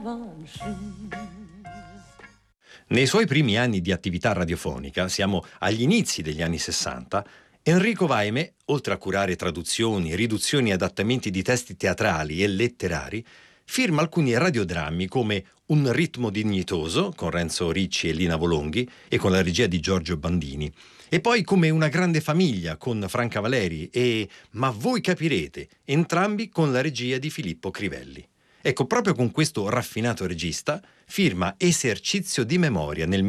Nei suoi primi anni di attività radiofonica, siamo agli inizi degli anni 60, Enrico Vaime, oltre a curare traduzioni, riduzioni e adattamenti di testi teatrali e letterari, firma alcuni radiodrammi come Un ritmo dignitoso, con Renzo Ricci e Lina Volonghi e con la regia di Giorgio Bandini, e poi come Una grande famiglia con Franca Valeri e Ma voi capirete, entrambi con la regia di Filippo Crivelli. Ecco, proprio con questo raffinato regista firma Esercizio di memoria nel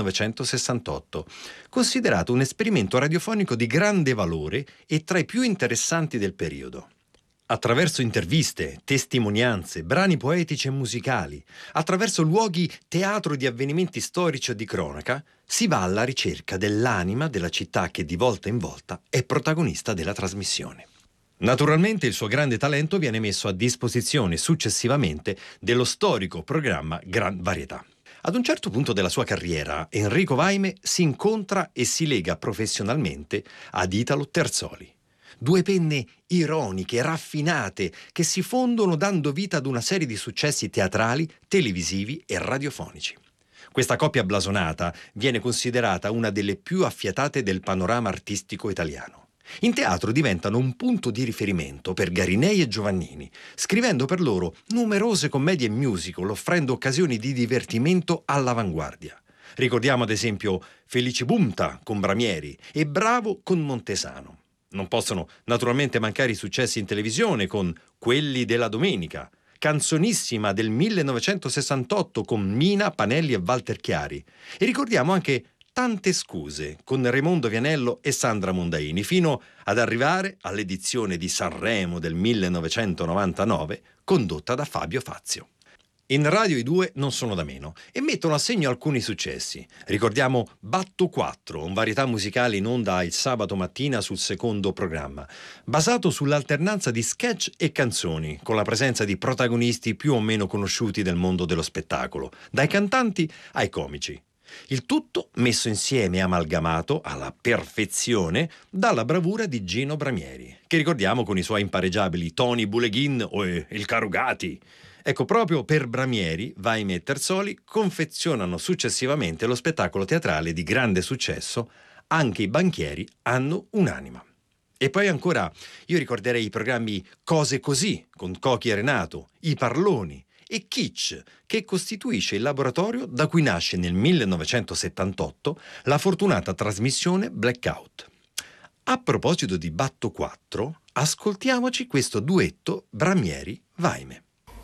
1968, considerato un esperimento radiofonico di grande valore e tra i più interessanti del periodo. Attraverso interviste, testimonianze, brani poetici e musicali, attraverso luoghi teatro di avvenimenti storici o di cronaca, si va alla ricerca dell'anima della città che di volta in volta è protagonista della trasmissione. Naturalmente il suo grande talento viene messo a disposizione successivamente dello storico programma Gran Varietà. Ad un certo punto della sua carriera, Enrico Vaime si incontra e si lega professionalmente ad Italo Terzoli. Due penne ironiche, raffinate, che si fondono dando vita ad una serie di successi teatrali, televisivi e radiofonici. Questa coppia blasonata viene considerata una delle più affiatate del panorama artistico italiano. In teatro diventano un punto di riferimento per Garinei e Giovannini, scrivendo per loro numerose commedie e musical, offrendo occasioni di divertimento all'avanguardia. Ricordiamo ad esempio Felicibunta con Bramieri e Bravo con Montesano. Non possono naturalmente mancare i successi in televisione con Quelli della domenica, Canzonissima del 1968 con Mina, Panelli e Walter Chiari. E ricordiamo anche Tante scuse con Raimondo Vianello e Sandra Mondaini, fino ad arrivare all'edizione di Sanremo del 1999 condotta da Fabio Fazio. In radio i due non sono da meno e mettono a segno alcuni successi. Ricordiamo Batto 4, un varietà musicale in onda il sabato mattina sul secondo programma, basato sull'alternanza di sketch e canzoni, con la presenza di protagonisti più o meno conosciuti del mondo dello spettacolo, dai cantanti ai comici. Il tutto messo insieme e amalgamato alla perfezione dalla bravura di Gino Bramieri, che ricordiamo con i suoi impareggiabili Tony Bouleghin o il Carugati. Ecco, proprio per Bramieri, Vaime e Terzoli confezionano successivamente lo spettacolo teatrale di grande successo Anche i banchieri hanno un'anima. E poi ancora, io ricorderei i programmi Cose così, con Cochi e Renato, I Parloni, e Kitsch, che costituisce il laboratorio da cui nasce nel 1978 la fortunata trasmissione Blackout. A proposito di Batto 4, ascoltiamoci questo duetto Bramieri-Vaime.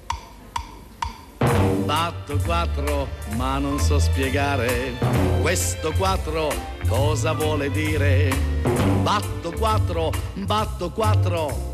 Batto 4, ma non so spiegare questo 4 cosa vuole dire. Batto 4,